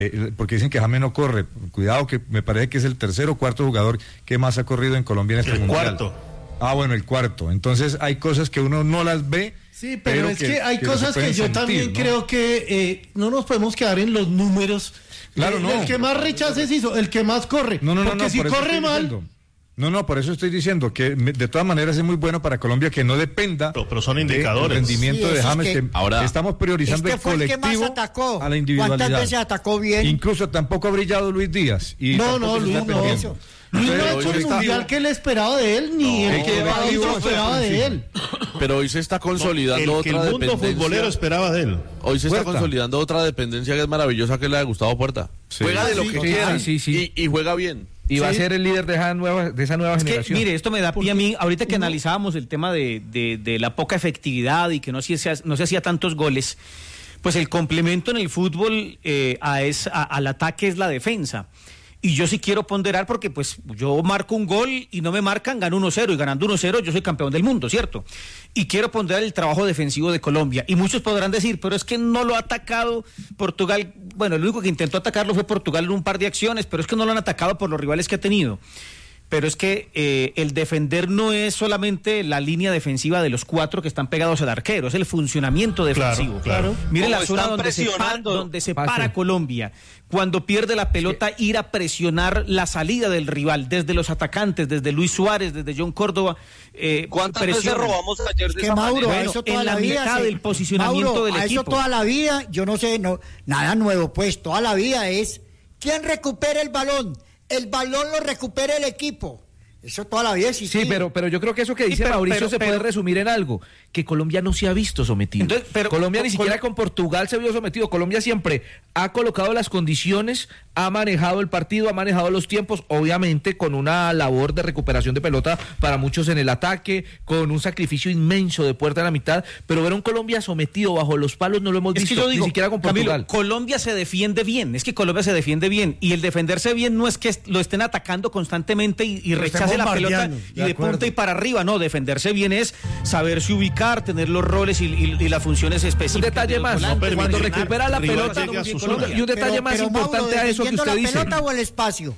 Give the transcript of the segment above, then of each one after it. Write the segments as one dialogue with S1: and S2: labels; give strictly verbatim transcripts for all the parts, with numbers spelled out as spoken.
S1: Eh, porque dicen que James no corre. Cuidado, que me parece que es el tercer o cuarto jugador que más ha corrido en Colombia en este
S2: el
S1: mundial.
S2: cuarto.
S1: Ah, bueno, el cuarto. Entonces hay cosas que uno no las ve.
S3: Sí, pero, pero es que, que hay
S1: que
S3: cosas que yo sentir, también ¿no? creo que eh, no nos podemos quedar en los números.
S1: Claro,
S3: el,
S1: no.
S3: El que más rechaces hizo, el que más corre.
S1: No, no, no.
S3: Porque
S1: no,
S3: si
S1: por
S3: corre mal...
S1: Diciendo. No, no, por eso estoy diciendo que de todas maneras es muy bueno para Colombia que no dependa
S2: pero, pero son indicadores.
S1: del rendimiento sí, de James, es que, que ahora estamos priorizando
S4: este
S1: el colectivo
S4: el atacó.
S1: a la individualidad.
S4: ¿Cuántas veces atacó bien?
S1: Incluso tampoco ha brillado Luis Díaz. Y
S3: no, no, Luis no. Luis no ha hecho el mundial que él esperaba de él, ni
S5: no,
S3: el que Baillo esperaba de él.
S5: Pero hoy se está consolidando
S2: no, el
S5: otra
S2: que el mundo
S5: dependencia.
S2: futbolero esperaba de él.
S5: Hoy se
S1: Puerta.
S5: está consolidando otra dependencia que es maravillosa, que es la de Gustavo Puerta.
S6: Sí.
S5: Juega de lo
S6: sí,
S5: que
S6: sí,
S5: quiera
S6: sí, sí.
S5: Y, y juega bien.
S6: Y
S3: sí.
S6: va a ser el líder de esa nueva, de esa nueva
S7: es
S6: generación.
S7: Que, mire, esto me da pie a mí, ahorita que analizábamos el tema de, de, de la poca efectividad y que no se, no se hacía tantos goles, pues el complemento en el fútbol eh, a es, a, al ataque es la defensa. Y yo sí quiero ponderar porque pues yo marco un gol y no me marcan, gano uno cero y ganando uno cero yo soy campeón del mundo, ¿cierto? Y quiero ponderar el trabajo defensivo de Colombia. Y muchos podrán decir, pero es que no lo ha atacado Portugal. Bueno, el único que intentó atacarlo fue Portugal en un par de acciones, pero es que no lo han atacado por los rivales que ha tenido. Pero es que eh, el defender no es solamente la línea defensiva de los cuatro que están pegados al arquero, es el funcionamiento defensivo.
S2: Claro, claro.
S7: Mire la zona donde se, para, donde se para Colombia. Cuando pierde la pelota, sí. ir a presionar la salida del rival, desde los atacantes, desde Luis Suárez, desde John Córdoba.
S8: Eh, ¿Cuántas veces robamos ayer de
S4: que
S8: esa
S4: Mauro,
S8: manera?
S4: a eso toda
S7: en
S4: la,
S7: la
S4: vida
S7: mitad
S4: se,
S7: del posicionamiento
S4: Mauro,
S7: del
S4: a
S7: equipo.
S4: Eso toda la vida, yo no sé, no, nada nuevo, pues toda la vida es ¿quién recupera el balón? El balón lo recupera el equipo. Eso toda la vida existe.
S6: Sí, pero, pero yo creo que eso que dice
S7: sí, pero,
S6: Mauricio
S7: pero,
S6: se
S7: pero,
S6: puede resumir en algo, que Colombia no se ha visto sometido.
S7: Entonces, pero,
S6: Colombia
S7: con,
S6: ni siquiera
S7: con,
S6: con Portugal se vio sometido. Colombia siempre ha colocado las condiciones, ha manejado el partido, ha manejado los tiempos, obviamente con una labor de recuperación de pelota para muchos en el ataque, con un sacrificio inmenso de puerta a la mitad, pero ver a un Colombia sometido bajo los palos no lo hemos
S7: es
S6: visto,
S7: que yo digo,
S6: ni siquiera con Portugal.
S7: Camilo, Colombia se defiende bien, es que Colombia se defiende bien, y el defenderse bien no es que lo estén atacando constantemente y, y rechace la pelota y de, de punta y para arriba, no, defenderse bien es saberse ubicar, tener los roles y, y, y las funciones específicas.
S6: Un detalle más,
S7: volantes,
S6: cuando recupera la pelota, y un detalle
S4: pero,
S6: más
S4: pero,
S6: importante
S4: Mauro,
S6: a eso que usted
S4: la
S6: dice.
S4: ¿La pelota o el espacio?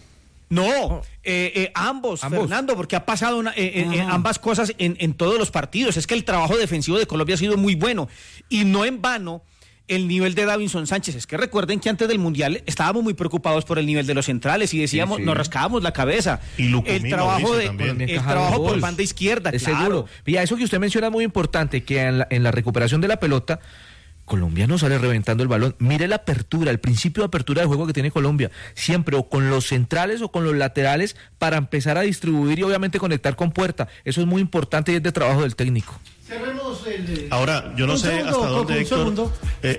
S7: No, eh, eh, ambos, ambos, Fernando, porque ha pasado una, eh, eh, ambas cosas en, en todos los partidos. Es que el trabajo defensivo de Colombia ha sido muy bueno y no en vano el nivel de Davinson Sánchez. Es que recuerden que antes del Mundial estábamos muy preocupados por el nivel de los centrales y decíamos, sí, sí. nos rascábamos la cabeza.
S2: Y
S7: el trabajo, de, el trabajo por banda izquierda,
S6: es
S7: claro.
S6: seguro. Y a eso que usted menciona es muy importante, que en la, en la recuperación de la pelota, Colombia no sale reventando el balón. Mire la apertura, el principio de apertura de juego que tiene Colombia, siempre o con los centrales o con los laterales para empezar a distribuir y obviamente conectar con puerta. Eso es muy importante y es de trabajo del técnico.
S3: Cerremos el...
S2: Ahora, yo no sé
S3: segundo,
S2: hasta dónde, Héctor... Eh,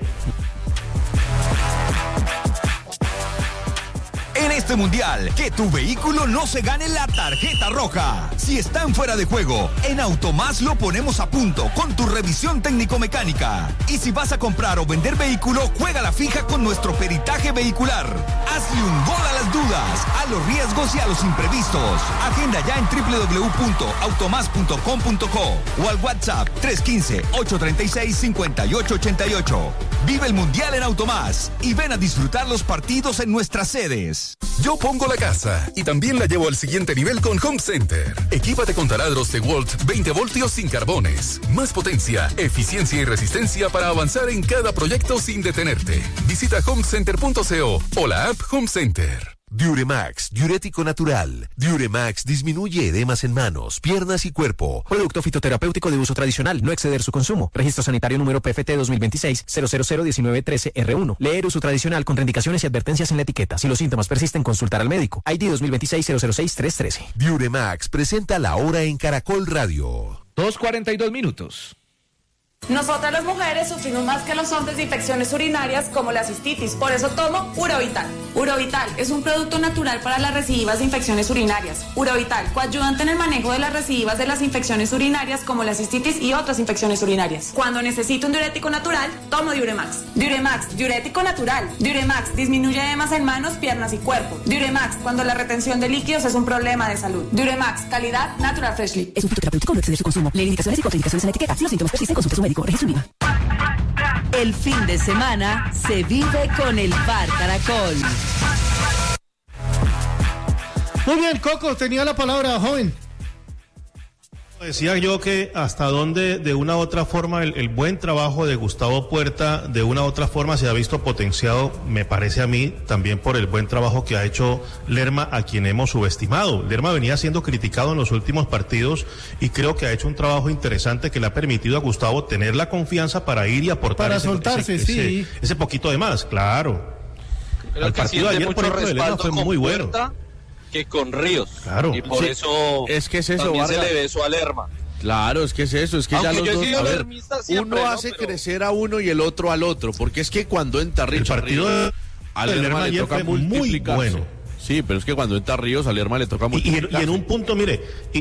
S9: En este mundial, que tu vehículo no se gane la tarjeta roja. Si están fuera de juego, en Automás lo ponemos a punto con tu revisión técnico-mecánica. Y si vas a comprar o vender vehículo, juega la fija con nuestro peritaje vehicular. Hazle un gol a las dudas, a los riesgos y a los imprevistos. Agenda ya en doble u doble u doble u punto automás punto com punto co o al WhatsApp tres uno cinco, ocho tres seis, cinco ocho ocho ocho. Vive el mundial en Automás y ven a disfrutar los partidos en nuestras sedes.
S10: Yo pongo la casa y también la llevo al siguiente nivel con Home Center. Equípate con taladros DeWalt veinte voltios sin carbones. Más potencia, eficiencia y resistencia para avanzar en cada proyecto sin detenerte. Visita home center punto co o la app Home Center.
S11: Diuremax, diurético natural. Diuremax disminuye edemas en manos, piernas y cuerpo.
S12: Producto fitoterapéutico de uso tradicional, no exceder su consumo. Registro sanitario número P F T dos mil veintiséis cero cero cero diecinueve trece R uno. Leer uso tradicional con indicaciones y advertencias en la etiqueta. Si los síntomas persisten, consultar al médico. I D dos mil veintiséis cero cero seis tres trece.
S11: Diuremax presenta la hora en Caracol Radio.
S6: dos cuarenta y dos minutos.
S13: Nosotras las mujeres sufrimos más que los hombres de infecciones urinarias como la cistitis, por eso tomo Urovital. Urovital es un producto natural para las recidivas de infecciones urinarias. Urovital, coayudante en el manejo de las recidivas de las infecciones urinarias como la cistitis y otras infecciones urinarias. Cuando necesito un diurético natural, tomo Diuremax. Diuremax, diurético natural. Diuremax disminuye edemas en manos, piernas y cuerpo. Diuremax, cuando la retención de líquidos es un problema de salud. Diuremax, calidad Natural Freshly.
S14: Es un fitoterapéutico, no exceder su consumo. Leer indicaciones y contraindicaciones en la etiqueta. Si los síntomas persisten, consulte a su médico. Registro El fin de semana se vive con el Bar Caracol.
S3: Muy bien, Coco, tenía la palabra, joven.
S2: Decía yo que hasta donde de una u otra forma el, el buen trabajo de Gustavo Puerta de una u otra forma se ha visto potenciado, me parece a mí, también por el buen trabajo que ha hecho Lerma, a quien hemos subestimado. Lerma venía siendo criticado en los últimos partidos y creo que ha hecho un trabajo interesante que le ha permitido a Gustavo tener la confianza para ir y aportar
S3: para
S2: ese,
S3: soltarse,
S2: ese,
S3: sí.
S2: ese, ese poquito de más, claro.
S8: Creo
S2: Al
S8: que
S2: partido de ayer, por ejemplo, de Lerma fue muy bueno.
S8: Que con Ríos.
S2: Claro.
S8: Y por
S5: Sí,
S8: eso
S5: es que es eso,
S8: también
S5: Vargas.
S8: se le besó a Lerma.
S5: Claro, es que es eso, es que
S8: Aunque
S5: ya los
S8: yo he
S5: dos,
S8: sido
S5: a ver,
S8: lermista siempre,
S5: uno
S8: ¿no?
S5: hace
S8: Pero-
S5: crecer a uno y el otro al otro, porque es que cuando entra Ríos,
S2: El partido
S5: Ríos,
S2: de-
S5: a
S2: de
S5: Lerma
S2: Lerma
S5: le
S2: ayer
S5: toca
S2: fue muy
S5: multiplicarse.
S2: bueno.
S5: Sí, pero es que cuando entra Ríos, a Lerma le toca
S2: Y, y, en,
S5: multiplicarse.
S2: y en un punto, mire, y,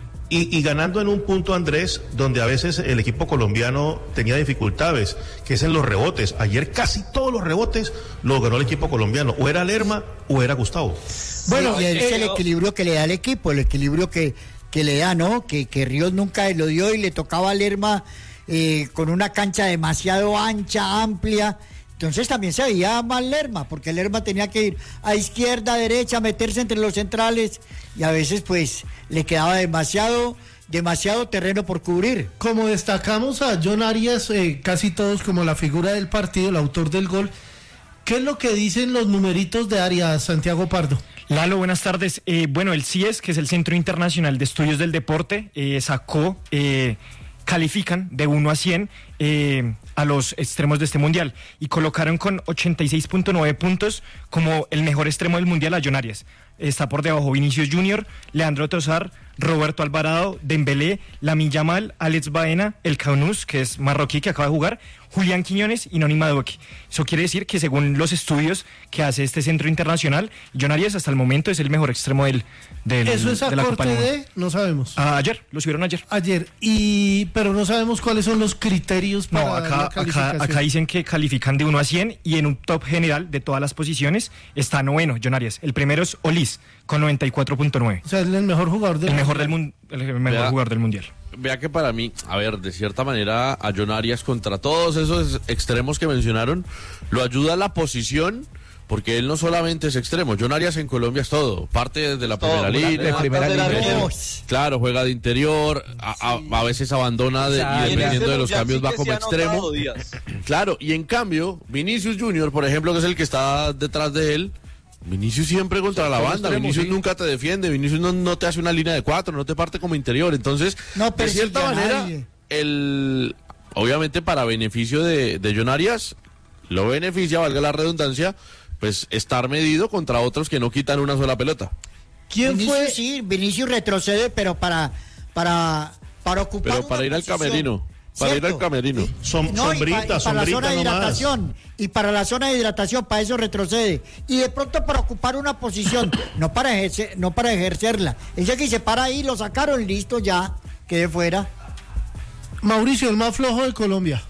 S2: y, y ganando en un punto, Andrés, donde a veces el equipo colombiano tenía dificultades, que es en los rebotes. Ayer casi todos los rebotes los ganó el equipo colombiano. O era Lerma o era Gustavo.
S4: Bueno,
S8: Sí,
S4: y es
S8: eh,
S4: el
S8: yo-
S4: equilibrio que le da el equipo, el equilibrio que, que le da, ¿no? Que, que Ríos nunca lo dio y le tocaba a Lerma eh, con una cancha demasiado ancha, amplia. Entonces también se veía mal Lerma, porque Lerma tenía que ir a izquierda, a derecha, meterse entre los centrales y a veces pues le quedaba demasiado, demasiado terreno por cubrir.
S3: Como destacamos a John Arias, eh, casi todos como la figura del partido, el autor del gol, ¿qué es lo que dicen los numeritos de Arias, Santiago Pardo?
S15: Lalo, buenas tardes. Eh, bueno, el C I E S, que es el Centro Internacional de Estudios del Deporte, eh, sacó, eh, califican de uno a cien eh, a los extremos de este mundial y colocaron con ochenta y seis punto nueve puntos como el mejor extremo del mundial a John Arias. Está por debajo Vinicius Junior, Leandro Trossard, Roberto Alvarado, Dembélé, Lamine Yamal, Alex Baena, El Khaounous, que es marroquí, que acaba de jugar, Julián Quiñones y Noni Madueke. Eso quiere decir que según los estudios que hace este centro internacional, John Arias hasta el momento es el mejor extremo del, del
S3: Eso es a
S15: de la Copa
S3: corte
S15: del Mundo.
S3: de, no sabemos.
S15: Ah, ayer, lo subieron ayer.
S3: Ayer, y pero no sabemos cuáles son los criterios para
S15: No,
S3: dar
S15: acá,
S3: la
S15: acá,
S3: calificación.
S15: acá dicen que califican de uno a cien y en un top general de todas las posiciones está noveno, John Arias. El primero es Olis, con noventa y cuatro punto nueve.
S3: O sea, es el mejor jugador del
S15: El mejor del mundo, el mejor
S5: Vea.
S15: jugador del mundial.
S5: Vea que para mí, a ver, de cierta manera, a John Arias contra todos esos extremos que mencionaron, lo ayuda la posición, porque él no solamente es extremo. John Arias en Colombia es todo, parte de la primera
S8: Todo,
S5: línea.
S8: de primera línea.
S4: Dos.
S5: Claro, juega de interior, a, a- a veces abandona de-
S8: sea,
S5: y
S8: en
S5: dependiendo
S8: este
S5: de los
S8: mundial
S5: cambios
S8: sí
S5: va
S8: que
S5: como
S8: se ha
S5: extremo.
S8: notado, Díaz.
S5: Claro, y en cambio, Vinicius Junior, por ejemplo, que es el que está detrás de él, Vinicius siempre contra la
S1: como
S5: banda,
S1: extremo,
S5: Vinicius
S1: sí.
S5: nunca te defiende, Vinicius no, no te hace una línea de cuatro, no te parte como interior, entonces,
S4: No
S5: de
S4: persigue
S5: cierta
S4: a
S5: manera,
S4: nadie.
S5: el, obviamente para beneficio de, de John Arias, lo beneficia, valga la redundancia, pues estar medido contra otros que no quitan una sola pelota.
S3: ¿Quién
S4: Vinicius,
S3: fue?
S4: Sí, Vinicius retrocede, pero para, para, para ocupar
S5: Pero para
S4: una
S5: ir al
S4: posición.
S5: camerino, para ir
S4: ¿Cierto?
S5: al camerino.
S2: Som-
S4: No, y pa- y
S2: sombrita,
S4: para la zona
S2: sombrita
S4: de
S2: nomás.
S4: hidratación, y para la zona de hidratación, para eso retrocede. Y de pronto para ocupar una posición, no para ejercer, no para ejercerla. Ella que se para ahí, lo sacaron, listo, ya, quede fuera.
S3: Mauricio, el más flojo de Colombia.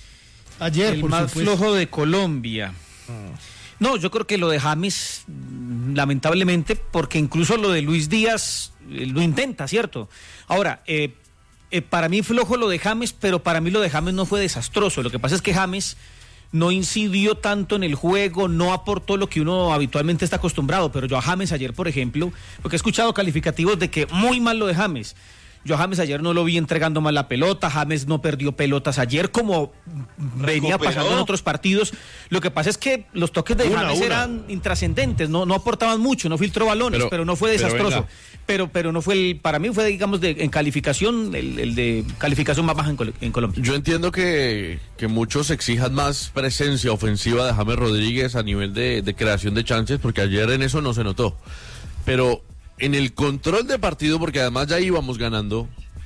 S3: Ayer,
S7: el
S3: por
S7: más
S3: supuesto.
S7: flojo de Colombia. No, yo creo que lo de James, mm, lamentablemente, porque incluso lo de Luis Díaz eh, lo intenta, ¿cierto? Ahora, eh, eh, para mí flojo lo de James, pero para mí lo de James no fue desastroso. Lo que pasa es que James no incidió tanto en el juego, no aportó lo que uno habitualmente está acostumbrado, pero yo a James ayer, por ejemplo, porque he escuchado calificativos de que muy mal lo de James. Yo a James ayer no lo vi entregando mal la pelota, James no perdió pelotas ayer como venía pasando en otros partidos. Lo que pasa es que los toques de
S2: Una,
S7: James
S2: una.
S7: eran intrascendentes, no, no aportaban mucho, no filtró balones, pero,
S5: Pero-
S7: no fue
S5: pero
S7: desastroso.
S5: venga.
S7: Pero, pero no fue el, para mí fue, digamos, de, en calificación, el, el de calificación más baja en, Col- en Colombia.
S5: Yo entiendo que, que muchos exijan más presencia ofensiva de James Rodríguez a nivel de, de creación de chances, porque ayer en eso no se notó. Pero en el control de partido, porque además ya íbamos ganando,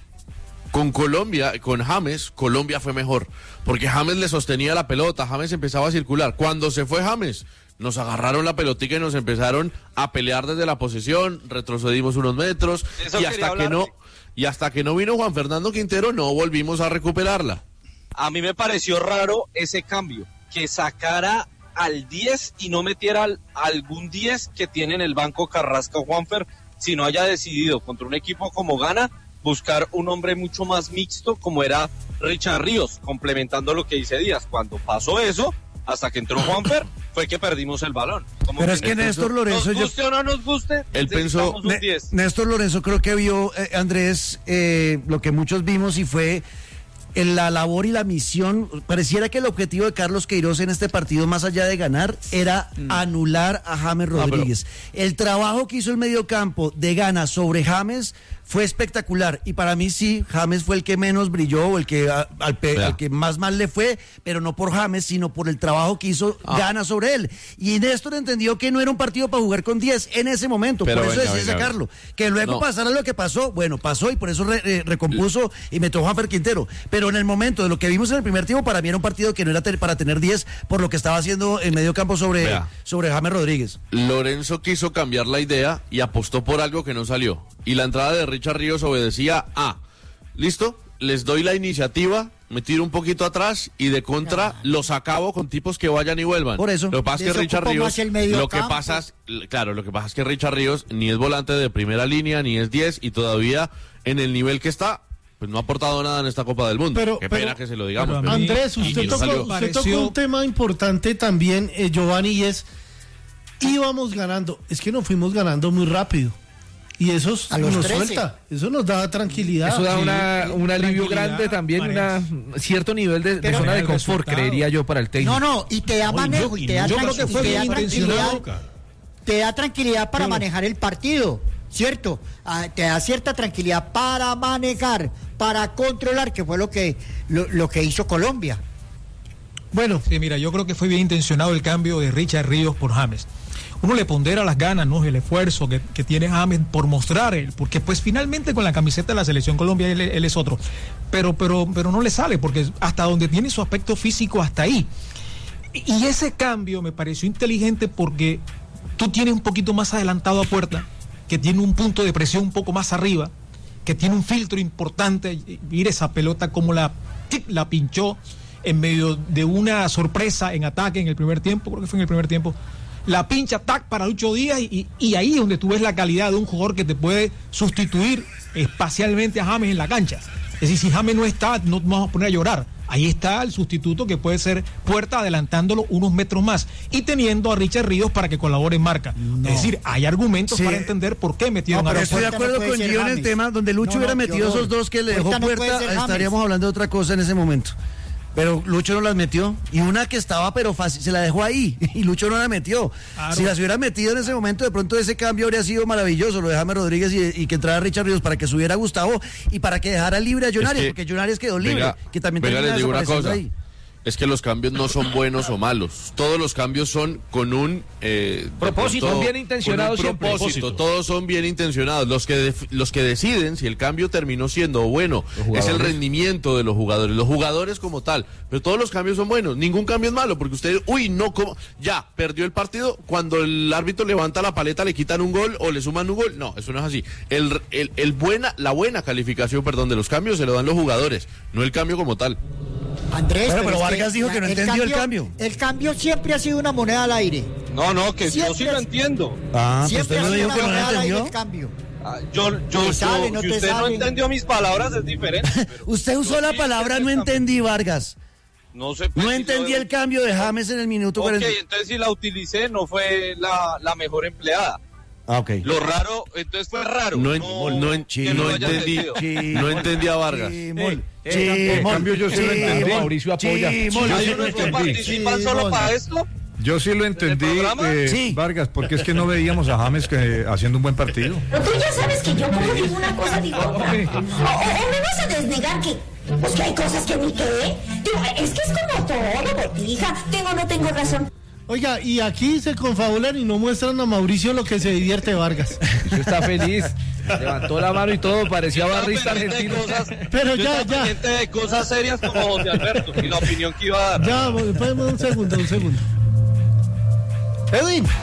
S5: con Colombia, con James, Colombia fue mejor, porque James le sostenía la pelota, James empezaba a circular. Cuando se fue James, nos agarraron la pelotica y nos empezaron a pelear desde la posesión, retrocedimos unos metros,
S8: Eso
S5: y
S8: quería
S5: hasta que
S8: hablar.
S5: no, y hasta que no vino Juan Fernando Quintero, no volvimos a recuperarla.
S8: A mí me pareció raro ese cambio, que sacara al diez y no metiera al, algún diez que tiene en el banco Carrasco Juanfer, si no haya decidido contra un equipo como Ghana buscar un hombre mucho más mixto como era Richard Ríos, complementando lo que dice Díaz. Cuando pasó eso, hasta que entró Juanfer, fue que perdimos el balón. Como
S16: Pero
S8: que
S16: es que Néstor Lorenzo...
S8: Nos guste
S16: yo...
S8: o no nos guste,
S5: él pensó...
S8: un diez.
S16: Néstor Lorenzo creo que vio, eh, Andrés, eh, lo que muchos vimos y fue... En la labor y la misión, pareciera que el objetivo de Carlos Queiroz en este partido, más allá de ganar, era mm. anular a James Rodríguez. Ah, pero... El trabajo que hizo el mediocampo de Gana sobre James fue espectacular. Y para mí sí, James fue el que menos brilló, o el que a, al, pe, al que más mal le fue, pero no por James, sino por el trabajo que hizo ah. Gana sobre él. Y Néstor entendió que no era un partido para jugar con diez en ese momento, pero por eso venga, decidió venga, sacarlo. Venga. Que luego no. pasara lo que pasó, bueno, pasó y por eso re, re, recompuso y metió a Juanfer Quintero. Pero en el momento de lo que vimos en el primer tiempo, para mí era un partido que no era te, para tener diez por lo que estaba haciendo en medio campo sobre, sobre James Rodríguez.
S5: Lorenzo quiso cambiar la idea y apostó por algo que no salió. Y la entrada de Richard Ríos obedecía a, listo, les doy la iniciativa, me tiro un poquito atrás y de contra ah. los acabo con tipos que vayan y vuelvan.
S16: Por eso.
S5: Lo que pasa es que Richard Ríos, lo que pasa es, claro, lo que pasa es que Richard Ríos ni es volante de primera línea, ni es diez, y todavía en el nivel que está, pues no ha aportado nada en esta Copa del Mundo.
S3: Pero,
S5: Qué
S3: pero,
S5: pena que se lo digamos.
S3: Pero, Andrés, usted,
S5: y,
S3: tocó,
S5: y
S3: usted tocó un tema importante también, eh, Giovanni, y es, íbamos ganando, es que nos fuimos ganando muy rápido. Y eso nos suelta, eso nos da tranquilidad.
S6: Eso da sí, una, un alivio grande también, una cierto nivel de, de zona de confort, resultado. creería yo, para el técnico.
S4: No, no, y te da manejo, y te da, tra- y te da tranquilidad, te da tranquilidad para Pero, manejar el partido, ¿cierto? Ah, te da cierta tranquilidad para manejar, para controlar, que fue lo que, lo, lo que hizo Colombia.
S17: Bueno, sí, mira, yo creo que fue bien intencionado el cambio de Richard Ríos por James. Uno le pondera las ganas, ¿no? El esfuerzo que, que tiene James por mostrar él, porque pues finalmente con la camiseta de la Selección Colombia él, él es otro, pero, pero, pero no le sale, porque hasta donde tiene su aspecto físico, hasta ahí. Y ese cambio me pareció inteligente porque tú tienes un poquito más adelantado a Puerta, que tiene un punto de presión un poco más arriba, que tiene un filtro importante, ir esa pelota como la, la pinchó en medio de una sorpresa en ataque en el primer tiempo, creo que fue en el primer tiempo, la pincha, tac, para Lucho Díaz, y, y ahí es donde tú ves la calidad de un jugador que te puede sustituir espacialmente a James en la cancha. Es decir, si James no está, no nos vamos a poner a llorar. Ahí está el sustituto que puede ser Puerta, adelantándolo unos metros más y teniendo a Richard Ríos para que colabore en marca. No. Es decir, hay argumentos sí. para entender por qué metieron
S16: no,
S17: a
S16: Puerta. Estoy de acuerdo no con Gio en el tema, donde Lucho no, no, hubiera metido esos dos que le dejó Puerta, Puerta no estaríamos hablando de otra cosa en ese momento. Pero Lucho no las metió. Y una que estaba, pero fácil, se la dejó ahí. Y Lucho no la metió. Claro. Si las hubiera metido en ese momento, de pronto ese cambio habría sido maravilloso. Lo de James Rodríguez y, y que entrara Richard Ríos para que subiera Gustavo y para que dejara libre a Jonarias, es que, porque Jonarias quedó libre.
S5: Venga,
S16: que también
S5: venga, les digo una cosa.
S16: Ahí.
S5: Es que los cambios no son buenos o malos. Todos los cambios son con un eh,
S6: propósito,
S5: pronto,
S6: bien intencionados.
S5: Con un propósito, propósito. Todos son bien intencionados. Los que def- los que deciden si el cambio terminó siendo bueno es el rendimiento de los jugadores, los jugadores como tal. Pero todos los cambios son buenos. Ningún cambio es malo porque usted, uy, no, ¿cómo? Ya perdió el partido. Cuando el árbitro levanta la paleta le quitan un gol o le suman un gol. No, eso no es así. El, el, el buena, la buena calificación, perdón, de los cambios se lo dan los jugadores, no el cambio como tal.
S4: Andrés,
S16: bueno, pero,
S4: pero
S16: Vargas
S4: que
S16: dijo que no entendió
S4: cambio,
S16: el cambio.
S4: El cambio siempre ha sido una moneda al aire.
S8: No, no, que
S4: siempre
S8: yo sí lo entiendo.
S16: Ah,
S4: siempre
S16: pues
S4: ha sido una moneda
S16: no
S4: al aire el cambio.
S8: Ah, yo, yo,
S4: sale,
S8: yo
S4: no
S8: si
S4: te
S8: usted
S4: sale.
S8: no entendió mis palabras es diferente.
S16: Usted usó la palabra no entendí, Vargas.
S8: No sé. Pues,
S16: no
S8: si
S16: entendí
S8: lo...
S16: el cambio de James en el minuto
S8: Ok,
S16: cuarenta.
S8: entonces si la utilicé no fue la, la mejor empleada.
S16: Ah, ok.
S8: Lo raro, entonces fue raro.
S5: No,
S8: no,
S5: no, en,
S8: que
S5: no,
S8: no
S5: entendí, no entendí a Vargas.
S16: Chimol,
S1: En cambio yo sí lo entendí.
S6: Mauricio apoya.
S1: Chimol,
S8: ¿Hay unos que participan solo para esto?
S1: Yo sí lo entendí, eh,
S16: sí.
S1: Vargas, porque es que no veíamos a James que, haciendo un buen partido.
S18: Pero tú ya sabes que yo como digo una cosa digo otra. O, o, o me vas a desnegar que, pues que hay cosas que ni qué. Digo, es que es como todo, botija. Tengo o no tengo razón.
S3: Oiga, y aquí se confabulan y no muestran a Mauricio lo que se divierte Vargas.
S6: Mauricio está feliz. Levantó la mano y todo, parecía barrista argentino.
S8: Cosas,
S3: pero
S8: yo
S3: ya, ya.
S8: de cosas serias como José Alberto y la opinión que iba a dar.
S3: Ya, podemos un segundo, un segundo. Edwin.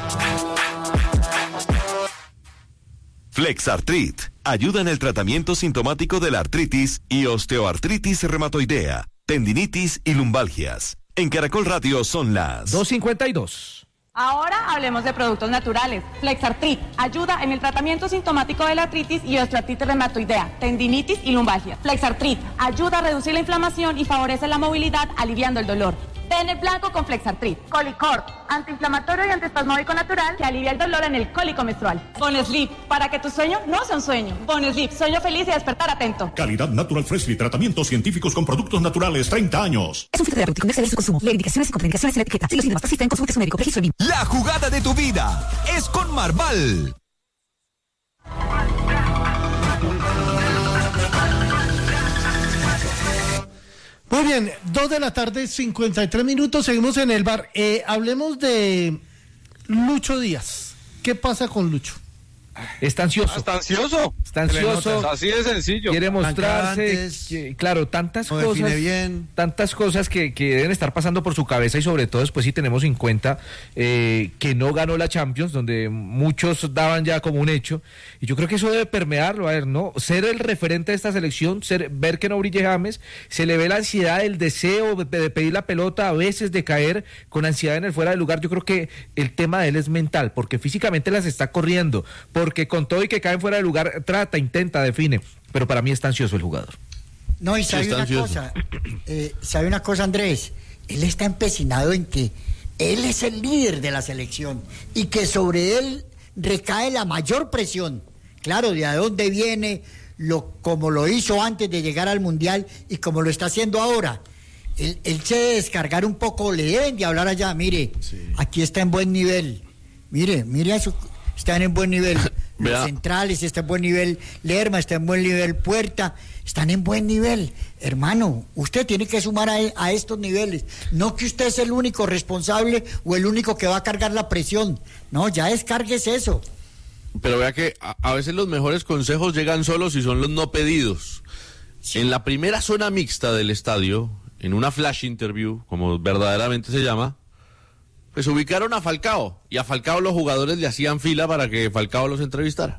S11: Flexartrit ayuda en el tratamiento sintomático de la artritis y osteoartritis reumatoidea, tendinitis y lumbalgias. En Caracol Radio son las
S6: dos cincuenta y dos.
S13: Ahora hablemos de productos naturales. Flexartrit ayuda en el tratamiento sintomático de la artritis y osteoartritis reumatoidea, tendinitis y lumbalgia. Flexartrit ayuda a reducir la inflamación y favorece la movilidad, aliviando el dolor. Tener blanco con Flexartrit. Colicord, antiinflamatorio y antiespasmódico natural que alivia el dolor en el cólico menstrual. Bonesleep, para que tu sueño no sea un sueño. Bonesleep, sueño feliz y despertar atento.
S19: Calidad Natural Freshly, tratamientos científicos con productos naturales, treinta años.
S20: Es un filtro terapéutico, no exceder su consumo. Lee indicaciones y contraindicaciones en la etiqueta. Si los síntomas persisten, consulte a su médico. Registro en I M.
S9: La jugada de tu vida es con Marval.
S3: Muy bien, dos de la tarde, cincuenta y tres minutos, seguimos en el bar. Eh, hablemos de Lucho Díaz. ¿Qué pasa con Lucho?
S6: Está ansioso.
S8: Está ansioso.
S6: Está ansioso.
S8: Así de sencillo.
S6: Quiere mostrarse. Que, claro, tantas
S16: no
S6: cosas.
S16: Bien.
S6: Tantas cosas que, que deben estar pasando por su cabeza y sobre todo después si tenemos en cuenta eh, que no ganó la Champions, donde muchos daban ya como un hecho. Y yo creo que eso debe permearlo. A ver, ¿no? Ser el referente de esta selección, ser, ver que no brille James, se le ve la ansiedad, el deseo de, de pedir la pelota, a veces de caer con ansiedad en el fuera de lugar. Yo creo que el tema de él es mental, porque físicamente las está corriendo. Porque con todo y que caen fuera de lugar, trata, intenta, define, pero para mí está ansioso el jugador.
S4: No, y sabe
S5: sí,
S4: una
S5: ansioso.
S4: cosa, eh, sabe una cosa, Andrés, él está empecinado en que él es el líder de la selección y que sobre él recae la mayor presión. Claro, de a dónde viene, lo, como lo hizo antes de llegar al Mundial y como lo está haciendo ahora. Él, él se debe descargar un poco, le deben de hablar allá, mire, sí. Aquí está en buen nivel, mire, mire a su... Están en buen nivel los centrales, está en buen nivel Lerma, está en buen nivel Puerta, están en buen nivel. Hermano, usted tiene que sumar a, a estos niveles. No que usted es el único responsable o el único que va a cargar la presión. No, ya descargues eso.
S5: Pero vea que a, a veces los mejores consejos llegan solos y son los no pedidos. Sí. En la primera zona mixta del estadio, en una flash interview, como verdaderamente se llama, pues ubicaron a Falcao, y a Falcao los jugadores le hacían fila para que Falcao los entrevistara.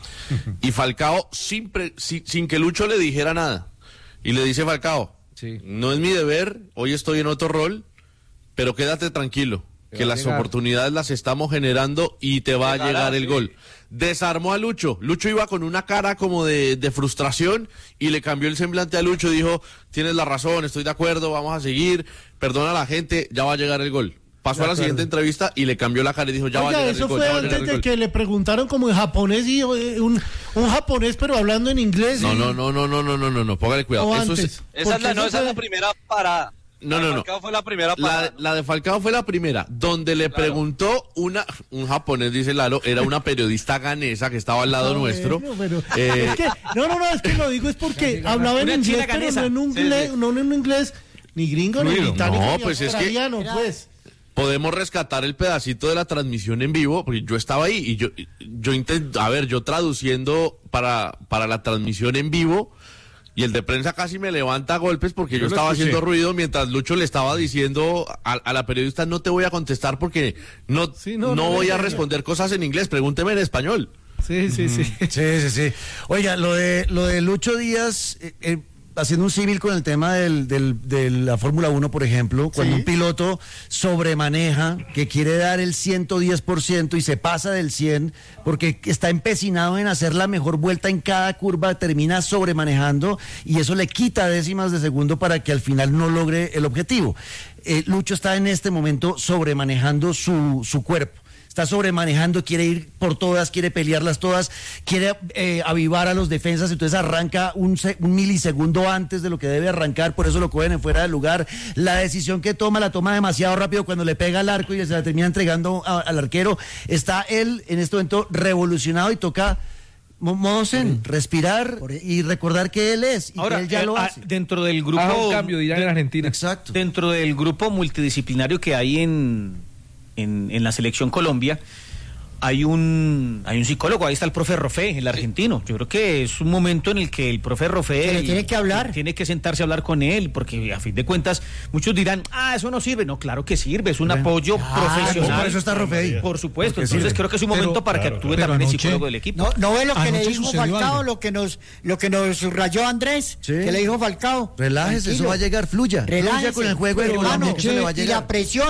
S5: Y Falcao, sin, pre, sin, sin que Lucho le dijera nada, y le dice Falcao, sí. No es mi deber, hoy estoy en otro rol, pero quédate tranquilo, que las llegar. oportunidades las estamos generando y te va Llegará, a llegar el sí. gol. Desarmó a Lucho, Lucho iba con una cara como de, de frustración, y le cambió el semblante a Lucho, dijo, tienes la razón, estoy de acuerdo, vamos a seguir, perdona a la gente, ya va a llegar el gol. Pasó a la siguiente entrevista y le cambió la cara y dijo, ya Oiga, va a llegar el gol.
S3: Eso fue antes de que le preguntaron como en japonés y un, un japonés pero hablando en inglés.
S5: No,
S3: y...
S5: no, no, no, no, no, no, no, no, póngale cuidado. Eso es...
S8: Esa, es la, no, esa fue... es la primera parada.
S5: No, no, no.
S8: Falcao fue la primera parada.
S5: La, la de Falcao fue la primera, donde le claro. preguntó una, un japonés, dice Lalo, era una periodista ganesa que estaba al lado no, nuestro.
S3: Bueno, pero, eh... es que, no, no, no, es que lo digo es porque hablaba en inglés, pero no en inglés, sí, sí. no en inglés, ni gringo, ni británico,
S5: no,
S3: ni
S5: pues
S3: australiano,
S5: es que...
S3: pues.
S5: Podemos rescatar el pedacito de la transmisión en vivo, porque yo estaba ahí y yo, yo intento, a ver, yo traduciendo para, para la transmisión en vivo, y el de prensa casi me levanta a golpes porque yo, yo estaba haciendo ruido mientras Lucho le estaba diciendo a, a la periodista, no te voy a contestar porque no, sí, no, no, no voy no, a responder no. cosas en inglés, pregúnteme en español.
S3: Sí, sí, sí.
S16: Mm, sí, sí, sí. Oiga, lo de, lo de Lucho Díaz... Eh, eh, haciendo un símil con el tema del, del, de la Fórmula uno, por ejemplo, cuando ¿Sí? un piloto sobremaneja, que quiere dar el ciento diez por ciento y se pasa del cien, porque está empecinado en hacer la mejor vuelta en cada curva, termina sobremanejando y eso le quita décimas de segundo para que al final no logre el objetivo. Eh, Lucho está en este momento sobremanejando su, su cuerpo. Está sobremanejando, quiere ir por todas, quiere pelearlas todas, quiere eh, avivar a los defensas, entonces arranca un, un milisegundo antes de lo que debe arrancar, por eso lo cogen en fuera de lugar. La decisión que toma, la toma demasiado rápido cuando le pega al arco y se la termina entregando a, al arquero. Está él en este momento revolucionado y toca... modo zen, respirar y recordar que él es y
S7: Ahora,
S16: que él ya
S7: eh,
S16: lo
S7: a,
S16: hace.
S7: Dentro del grupo...
S6: Ah, un cambio, dirán en Argentina.
S16: Exacto.
S7: Dentro del grupo multidisciplinario que hay en... En, en la selección Colombia hay un hay un psicólogo, ahí está el profe Rofé, el argentino. Yo creo que es un momento en el que el profe Rofé
S4: le tiene que hablar,
S7: tiene que sentarse a hablar con él, porque a fin de cuentas muchos dirán, ah, eso no sirve. No, claro que sirve, es un Bien. apoyo ah, profesional.
S16: Por eso está Rofé ahí.
S7: Por supuesto, porque entonces sirve. Creo que es un momento pero, para claro, que actúe también anoche, el psicólogo del equipo.
S4: No, no ve lo que le dijo Falcao, lo que nos lo que nos rayó Andrés, sí. que le dijo Falcao.
S16: Relájese, Tranquilo. Eso va a llegar, fluya.
S4: Relájese,
S16: fluya con el juego,
S4: hermano,
S16: que se le va a llegar.
S4: Y la presión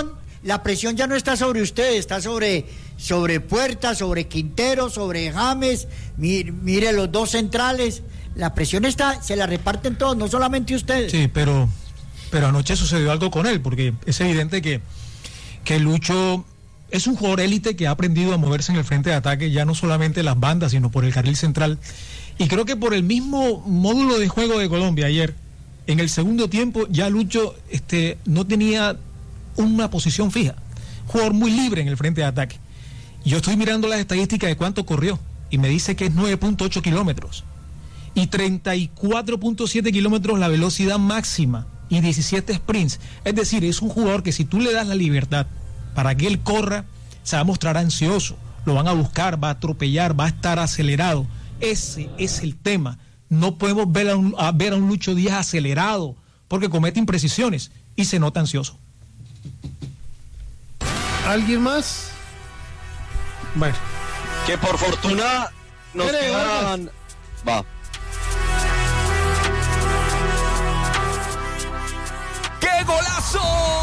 S4: la presión ya no está sobre ustedes, está sobre, sobre Puerta, sobre Quintero, sobre James, mire, mire los dos centrales, la presión está, se la reparten todos, no solamente ustedes.
S17: Sí, pero, pero anoche sucedió algo con él, porque es evidente que, que Lucho es un jugador élite que ha aprendido a moverse en el frente de ataque, ya no solamente las bandas, sino por el carril central. Y creo que por el mismo módulo de juego de Colombia ayer, en el segundo tiempo ya Lucho este, no tenía una posición fija, jugador muy libre en el frente de ataque. Yo estoy mirando las estadísticas de cuánto corrió y me dice que es nueve punto ocho kilómetros y treinta y cuatro punto siete kilómetros la velocidad máxima y diecisiete sprints. Es decir, es un jugador que si tú le das la libertad para que él corra, se va a mostrar ansioso, lo van a buscar, va a atropellar, va a estar acelerado. Ese es el tema. No podemos ver a un, a ver a un Lucho Díaz acelerado porque comete imprecisiones y se nota ansioso.
S3: ¿Alguien más?
S8: Bueno. Que por fortuna nos quedan... Va.
S9: ¡Qué golazo!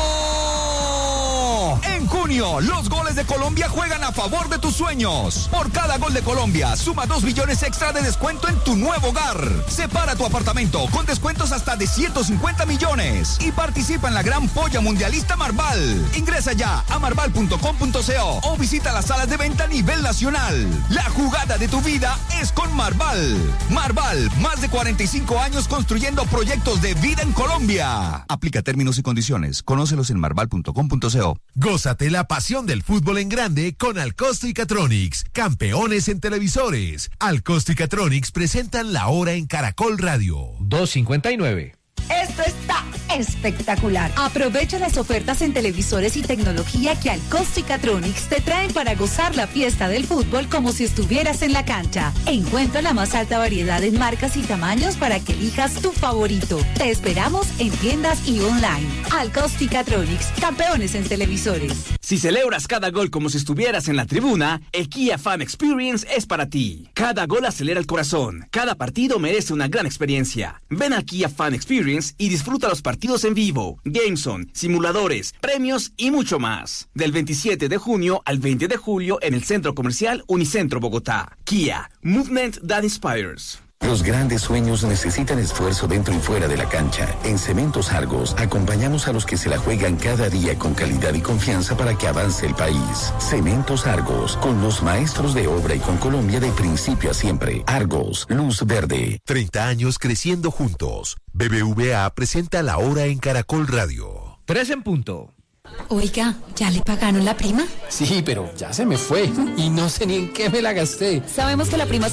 S9: En junio, los goles de Colombia juegan a favor de tus sueños. Por cada gol de Colombia, suma dos millones extra de descuento en tu nuevo hogar. Separa tu apartamento con descuentos hasta de ciento cincuenta millones. Y participa en la gran polla mundialista Marval. Ingresa ya a marval punto com punto co o visita las salas de venta a nivel nacional. La jugada de tu vida es con Marval. Marval, más de cuarenta y cinco años construyendo proyectos de vida en Colombia. Aplica términos y condiciones. Conócelos en marval punto com punto co.
S11: Gózate la pasión del fútbol en grande con Alcosto y Catronics, campeones en televisores. Alcosto y Catronics presentan La Hora en Caracol Radio.
S6: dos cincuenta y nueve.
S20: Esto está espectacular. Aprovecha las ofertas en televisores y tecnología que Alcosto y Catronics te traen para gozar la fiesta del fútbol como si estuvieras en la cancha. Encuentra la más alta variedad en marcas y tamaños para que elijas tu favorito. Te esperamos en tiendas y online. Alcosto y Catronics, campeones en televisores.
S21: Si celebras cada gol como si estuvieras en la tribuna, el Kia Fan Experience es para ti. Cada gol acelera el corazón. Cada partido merece una gran experiencia. Ven al Kia Fan Experience y disfruta los partidos en vivo, Gameson, simuladores, premios y mucho más. Del veintisiete de junio al veinte de julio en el Centro Comercial Unicentro Bogotá. Kia, Movement that Inspires.
S22: Los grandes sueños necesitan esfuerzo dentro y fuera de la cancha. En Cementos Argos acompañamos a los que se la juegan cada día con calidad y confianza para que avance el país. Cementos Argos, con los maestros de obra y con Colombia de principio a siempre. Argos, luz verde.
S11: treinta años creciendo juntos. B B V A presenta La Hora en Caracol Radio.
S6: Tres en punto.
S23: Oiga, ¿ya le pagaron la prima?
S24: Sí, pero ya se me fue y no sé ni en qué me la gasté.
S23: Sabemos que la prima